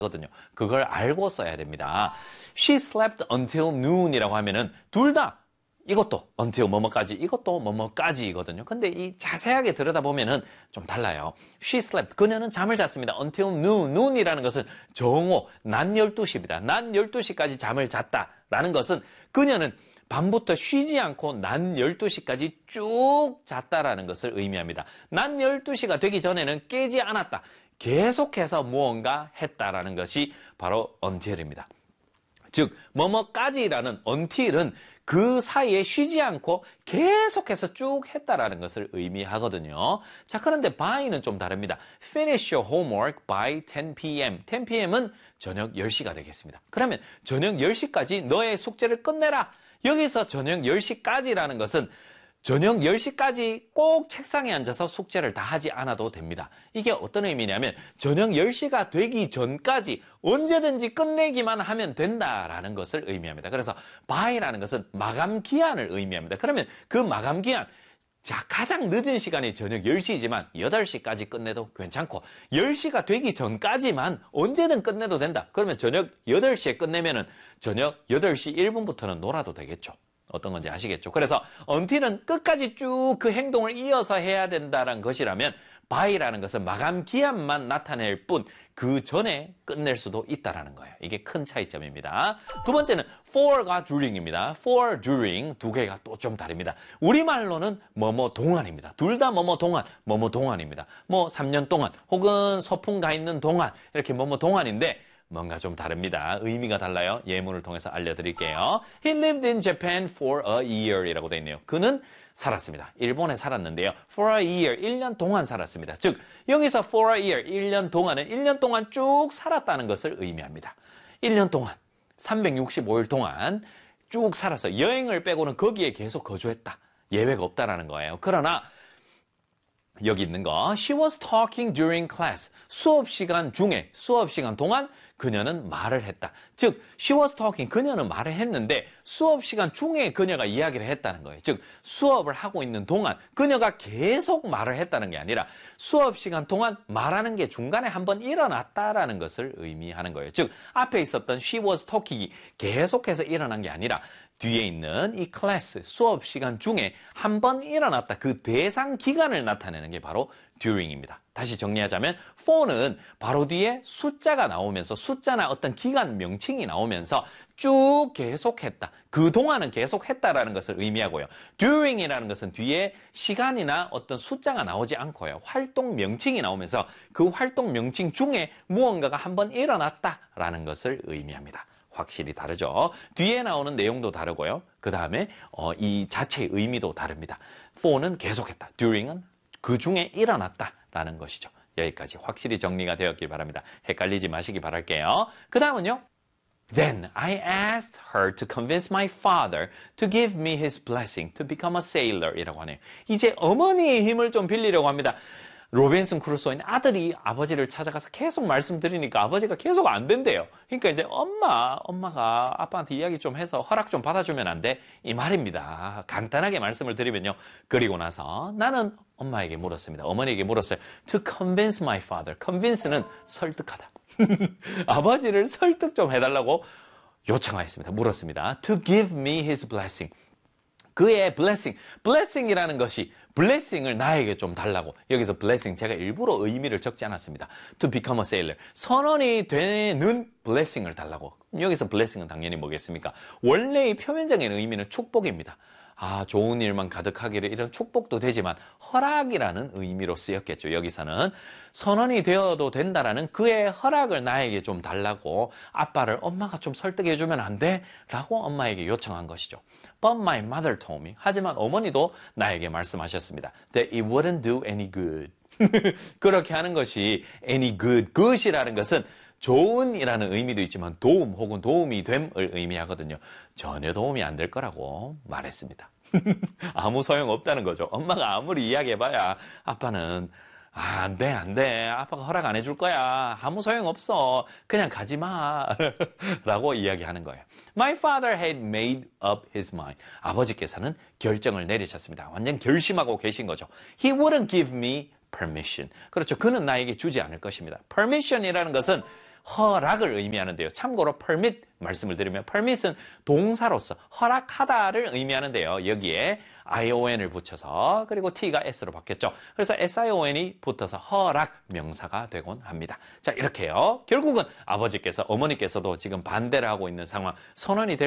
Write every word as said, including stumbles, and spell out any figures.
거든요. 그걸 알고 써야 됩니다. She slept until noon이라고 하면은 둘 다 이것도 until 뭐뭐까지, 이것도 뭐뭐까지이거든요. 근데 이 자세하게 들여다보면은 좀 달라요. She slept, 그녀는 잠을 잤습니다. until noon, noon이라는 것은 정오, 낮 열두 시입니다. 낮 열두 시까지 잠을 잤다라는 것은 그녀는 밤부터 쉬지 않고 낮 열두 시까지 쭉 잤다라는 것을 의미합니다. 낮 열두 시가 되기 전에는 깨지 않았다. 계속해서 무언가 했다라는 것이 바로 until입니다. 즉, 뭐뭐까지라는 until은 그 사이에 쉬지 않고 계속해서 쭉 했다라는 것을 의미하거든요. 자, 그런데 by는 좀 다릅니다. Finish your homework by ten p m ten p m은 저녁 열 시가 되겠습니다. 그러면 저녁 열 시까지 너의 숙제를 끝내라. 여기서 저녁 열 시까지라는 것은 저녁 열 시까지 꼭 책상에 앉아서 숙제를 다 하지 않아도 됩니다. 이게 어떤 의미냐면 저녁 열 시가 되기 전까지 언제든지 끝내기만 하면 된다라는 것을 의미합니다. 그래서 by라는 것은 마감 기한을 의미합니다. 그러면 그 마감 기한, 자, 가장 늦은 시간이 저녁 열 시이지만 여덟 시까지 끝내도 괜찮고 열 시가 되기 전까지만 언제든 끝내도 된다. 그러면 저녁 여덟 시에 끝내면은 저녁 여덟 시 일 분부터는 놀아도 되겠죠. 어떤 건지 아시겠죠? 그래서 until은 끝까지 쭉 그 행동을 이어서 해야 된다는 것이라면 by라는 것은 마감 기한만 나타낼 뿐 그 전에 끝낼 수도 있다라는 거예요. 이게 큰 차이점입니다. 두 번째는 for가 during입니다. for, during 두 개가 또 좀 다릅니다. 우리말로는 뭐뭐 동안입니다. 둘 다 뭐뭐 동안, 뭐뭐 동안입니다. 뭐 삼 년 동안 혹은 소풍 가 있는 동안 이렇게 뭐뭐 동안인데 뭔가 좀 다릅니다. 의미가 달라요. 예문을 통해서 알려드릴게요. He lived in Japan for a year 이라고 되어 있네요. 그는 살았습니다. 일본에 살았는데요. for a year, 일 년 동안 살았습니다. 즉, 여기서 for a year, 일 년 동안은 일 년 동안 쭉 살았다는 것을 의미합니다. 일 년 동안, 삼백육십오 일 동안 쭉 살았어요. 여행을 빼고는 거기에 계속 거주했다. 예외가 없다라는 거예요. 그러나 여기 있는 거, she was talking during class. 수업 시간 중에, 수업 시간 동안 그녀는 말을 했다. 즉, she was talking, 그녀는 말을 했는데 수업 시간 중에 그녀가 이야기를 했다는 거예요. 즉, 수업을 하고 있는 동안 그녀가 계속 말을 했다는 게 아니라 수업 시간 동안 말하는 게 중간에 한번 일어났다라는 것을 의미하는 거예요. 즉, 앞에 있었던 she was talking이 계속해서 일어난 게 아니라 뒤에 있는 이 클래스, 수업 시간 중에 한 번 일어났다. 그 대상 기간을 나타내는 게 바로 during입니다. 다시 정리하자면 for는 바로 뒤에 숫자가 나오면서 숫자나 어떤 기간 명칭이 나오면서 쭉 계속했다. 그동안은 계속했다라는 것을 의미하고요. during이라는 것은 뒤에 시간이나 어떤 숫자가 나오지 않고요. 활동 명칭이 나오면서 그 활동 명칭 중에 무언가가 한 번 일어났다라는 것을 의미합니다. 확실히 다르죠. 뒤에 나오는 내용도 다르고요. 그 다음에 어, 이 자체의 의미도 다릅니다. for는 계속했다. during은 그 중에 일어났다라는 것이죠. 여기까지 확실히 정리가 되었길 바랍니다. 헷갈리지 마시기 바랄게요. 그 다음은요. Then I asked her to convince my father to give me his blessing to become a sailor 이라고 하네요. 이제 어머니의 힘을 좀 빌리려고 합니다. 로빈슨 크루소인 아들이 아버지를 찾아가서 계속 말씀드리니까 아버지가 계속 안 된대요. 그러니까 이제 엄마, 엄마가 아빠한테 이야기 좀 해서 허락 좀 받아주면 안 돼? 이 말입니다. 간단하게 말씀을 드리면요. 그리고 나서 나는 엄마에게 물었습니다. 어머니에게 물었어요. To convince my father. convince는 설득하다. 아버지를 설득 좀 해달라고 요청하였습니다. 물었습니다. To give me his blessing. 그의 blessing, blessing이라는 것이 blessing을 나에게 좀 달라고. 여기서 blessing 제가 일부러 의미를 적지 않았습니다. To become a sailor. 선원이 되는 blessing을 달라고. 여기서 blessing은 당연히 뭐겠습니까? 원래의 표면적인 의미는 축복입니다. 아, 좋은 일만 가득하기를 이런 축복도 되지만 허락이라는 의미로 쓰였겠죠. 여기서는 선원이 되어도 된다라는 그의 허락을 나에게 좀 달라고 아빠를 엄마가 좀 설득해주면 안 돼? 라고 엄마에게 요청한 것이죠. But my mother told me. 하지만 어머니도 나에게 말씀하셨습니다. That it wouldn't do any good. 그렇게 하는 것이 any good. good이라는 것은 좋은이라는 의미도 있지만 도움 혹은 도움이 됨을 의미하거든요. 전혀 도움이 안 될 거라고 말했습니다. 아무 소용없다는 거죠. 엄마가 아무리 이야기해봐야 아빠는 아, 안 돼, 안 돼. 아빠가 허락 안 해줄 거야. 아무 소용없어. 그냥 가지 마. 라고 이야기하는 거예요. My father had made up his mind. 아버지께서는 결정을 내리셨습니다. 완전 결심하고 계신 거죠. He wouldn't give me permission. 그렇죠. 그는 나에게 주지 않을 것입니다. permission이라는 것은 허락을 의미하는데요. 참고로 permit 말씀을 드리면 permit은 동사로서 허락하다를 의미하는데요. 여기에 ion을 붙여서 그리고 t가 s로 바뀌었죠. 그래서 sion이 붙어서 허락 명사가 되곤 합니다. 자, 이렇게요. 결국은 아버지께서 어머니께서도 지금 반대를 하고 있는 상황, 선언이 될